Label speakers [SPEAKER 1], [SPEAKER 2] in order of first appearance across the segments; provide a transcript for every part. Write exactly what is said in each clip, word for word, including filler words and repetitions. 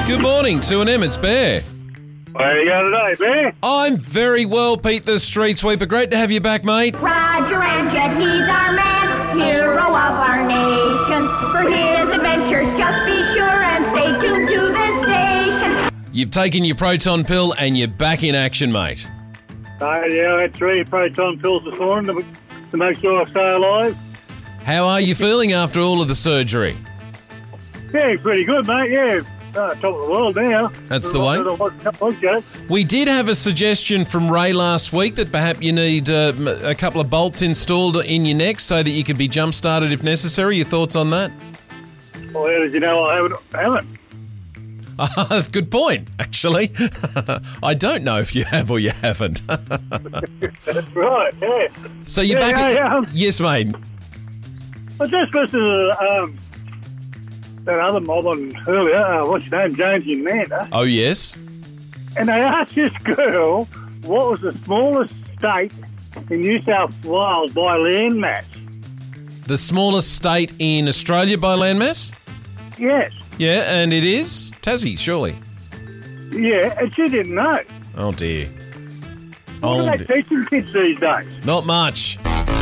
[SPEAKER 1] Good morning, two and M, it's Bear.
[SPEAKER 2] Where are you going today, Bear?
[SPEAKER 1] I'm very well, Pete the Street Sweeper. Great to have you back, mate.
[SPEAKER 3] Roger Ramjet, he's our man, hero of our nation. For his adventures, just be sure and stay tuned to this station.
[SPEAKER 1] You've taken your proton pill and you're back in action, mate.
[SPEAKER 2] Uh, yeah, I had three proton pills this morning to, to make sure I stay alive.
[SPEAKER 1] How are you feeling after all of the surgery?
[SPEAKER 2] Yeah, pretty good, mate, yeah. Uh, top of the world now.
[SPEAKER 1] That's the way.
[SPEAKER 2] I was a couple of weeks ago.
[SPEAKER 1] We did have a suggestion from Ray last week that perhaps you need uh, a couple of bolts installed in your neck so that you could be jump-started if necessary. Your thoughts on that?
[SPEAKER 2] Well, how did you know I haven't? haven't?
[SPEAKER 1] Uh, good point, actually. I don't know if you have or you haven't.
[SPEAKER 2] That's right, yeah.
[SPEAKER 1] So you're
[SPEAKER 2] yeah,
[SPEAKER 1] back
[SPEAKER 2] yeah,
[SPEAKER 1] at...
[SPEAKER 2] yeah.
[SPEAKER 1] Yes, mate.
[SPEAKER 2] I just listened to um, that other mob on earlier, uh, what's your name, James and Amanda,
[SPEAKER 1] Oh, yes?
[SPEAKER 2] and they asked this girl what was the smallest state in New South Wales by landmass.
[SPEAKER 1] The smallest state in Australia by landmass?
[SPEAKER 2] Yes.
[SPEAKER 1] Yeah, and it is Tassie, surely.
[SPEAKER 2] Yeah, and she didn't know.
[SPEAKER 1] Oh, dear.
[SPEAKER 2] What
[SPEAKER 1] Oh,
[SPEAKER 2] are they
[SPEAKER 1] dear.
[SPEAKER 2] teaching kids these days?
[SPEAKER 1] Not much.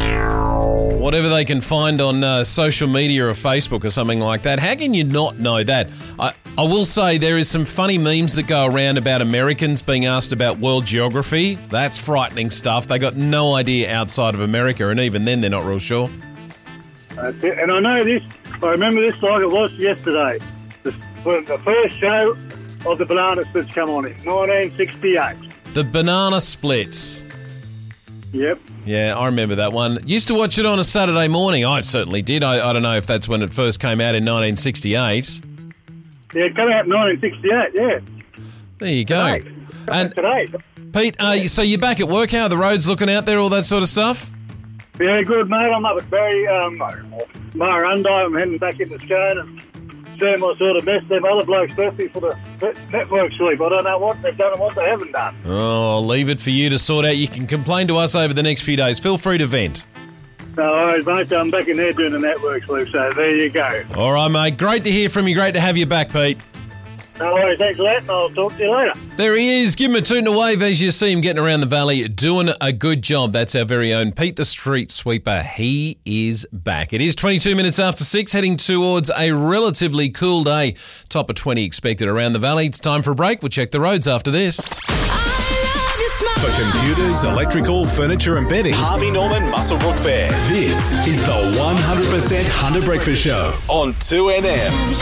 [SPEAKER 1] Whatever they can find on uh, social media or Facebook or something like that. How can you not know that? I, I will say there is some funny memes that go around about Americans being asked about world geography. That's frightening stuff. They got no idea outside of America, and even then they're not real sure.
[SPEAKER 2] That's it. And I know this, I remember this like it was yesterday. The, when the first show of the Banana Splits come on in nineteen sixty-eight.
[SPEAKER 1] The Banana Splits.
[SPEAKER 2] Yep.
[SPEAKER 1] Yeah, I remember that one. Used to watch it on a Saturday morning. I certainly did. I, I don't know if that's when it first came out in nineteen sixty-eight.
[SPEAKER 2] Yeah, it came out in nineteen sixty-eight, yeah.
[SPEAKER 1] There you go.
[SPEAKER 2] Today.
[SPEAKER 1] And
[SPEAKER 2] Today.
[SPEAKER 1] Pete, uh, so you're back at work. How are the roads looking out there, all that sort of stuff?
[SPEAKER 2] Yeah, good, mate. I'm up at Barry, um, Marunda. I'm heading back into Scone and doing my sort of best. Them other blokes, especially for the net- network sweep. I don't know what they've done and what they haven't done.
[SPEAKER 1] Oh, I'll leave it for you to sort out. You can complain to us over the next few days. Feel free to vent.
[SPEAKER 2] No worries, mate. I'm back in there doing the network sweep, so there you go.
[SPEAKER 1] All right, mate. Great to hear from you. Great to have you back, Pete.
[SPEAKER 2] No worries. Thanks for that, and I'll talk to you later.
[SPEAKER 1] There he is. Give him a toot and a wave as you see him getting around the valley, doing a good job. That's our very own Pete the Street Sweeper. He is back. It is twenty-two minutes after six, heading towards a relatively cool day. Top of twenty expected around the valley. It's time for a break. We'll check the roads after this.
[SPEAKER 4] For computers, electrical, furniture and bedding, Harvey Norman Muswellbrook Fair. This is the one hundred percent Hunter Breakfast Show on two N M.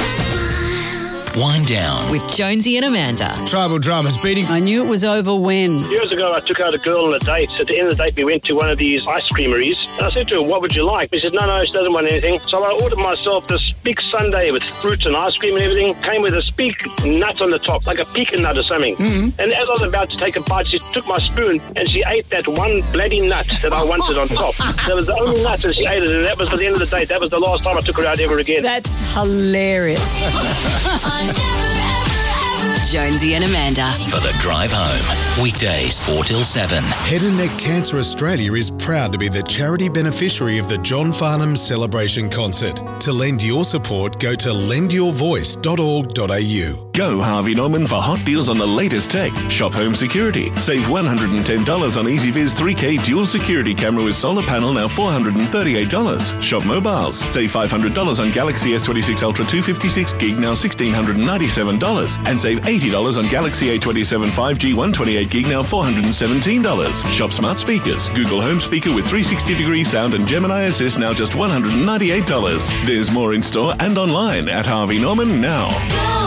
[SPEAKER 5] Wind Down
[SPEAKER 6] with Jonesy and Amanda.
[SPEAKER 7] Tribal Drama's beating.
[SPEAKER 8] I knew it was over when.
[SPEAKER 9] Years ago, I took out a girl on a date. At the end of the date, we went to one of these ice creameries. And I said to her, what would you like? She said, no, no, she doesn't want anything. So I ordered myself this big sundae with fruits and ice cream and everything. Came with this big nut on the top, like a pecan nut or something. Mm-hmm. And as I was about to take a bite, she took my spoon and she ate that one bloody nut that I wanted on top. That was the only nut and she ate it. And that was for the end of the date. That was the last time I took her out ever again.
[SPEAKER 8] That's hilarious.
[SPEAKER 6] Jonesy and Amanda.
[SPEAKER 5] for the drive home. Weekdays four till seven.
[SPEAKER 4] Head and Neck Cancer Australia is proud to be the charity beneficiary of the John Farnham Celebration Concert. To lend your support, go to lend your voice dot org dot a u.
[SPEAKER 10] Go Harvey Norman for hot deals on the latest tech. Shop home security. Save one hundred ten dollars on EasyViz three K dual security camera with solar panel, now four hundred thirty-eight dollars. Shop mobiles. Save five hundred dollars on Galaxy S twenty-six Ultra two fifty-six gig, now one thousand six hundred ninety-seven dollars. And save eighty dollars on Galaxy A twenty-seven five G one twenty-eight gig, now four hundred seventeen dollars. Shop smart speakers. Google Home Speaker with three sixty degree sound and Gemini Assist, now just one hundred ninety-eight dollars. There's more in store and online at Harvey Norman now.